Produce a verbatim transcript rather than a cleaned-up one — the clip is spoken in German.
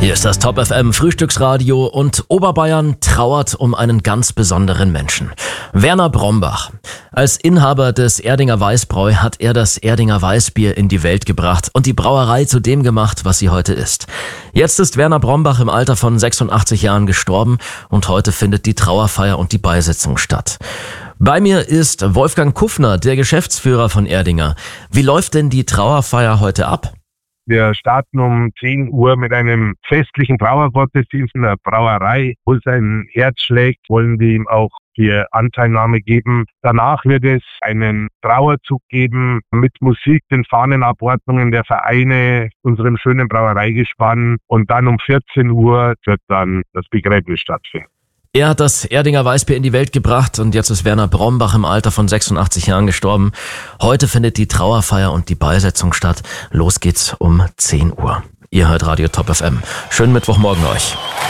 Hier ist das Top F M Frühstücksradio und Oberbayern trauert um einen ganz besonderen Menschen. Werner Brombach. Als Inhaber des Erdinger Weißbräu hat er das Erdinger Weißbier in die Welt gebracht und die Brauerei zu dem gemacht, was sie heute ist. Jetzt ist Werner Brombach im Alter von sechsundachtzig Jahren gestorben und heute findet die Trauerfeier und die Beisetzung statt. Bei mir ist Wolfgang Kuffner, der Geschäftsführer von Erdinger. Wie läuft denn die Trauerfeier heute ab? Wir starten um zehn Uhr mit einem festlichen Brauergottesdienst in der Brauerei. Wo sein Herz schlägt, wollen wir ihm auch die Anteilnahme geben. Danach wird es einen Trauerzug geben mit Musik, den Fahnenabordnungen der Vereine, unserem schönen Brauereigespann. Und dann um vierzehn Uhr wird dann das Begräbnis stattfinden. Er hat das Erdinger Weißbier in die Welt gebracht und jetzt ist Werner Brombach im Alter von sechsundachtzig Jahren gestorben. Heute findet die Trauerfeier und die Beisetzung statt. Los geht's um zehn Uhr. Ihr hört Radio Top F M. Schönen Mittwochmorgen euch.